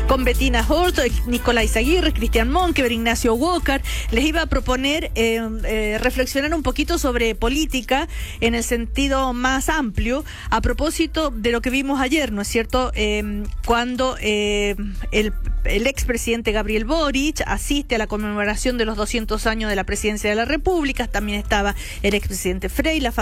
con Bettina Hort, Nicolás Aguirre, Cristian Monkever, Ignacio Walker. Les iba a proponer reflexionar un poquito sobre política en el sentido más amplio, a propósito de lo que vimos ayer, ¿no es cierto? Cuando el expresidente Gabriel Boric asiste a la conmemoración de los 200 años de la presidencia de la República, también estaba el expresidente Frei, la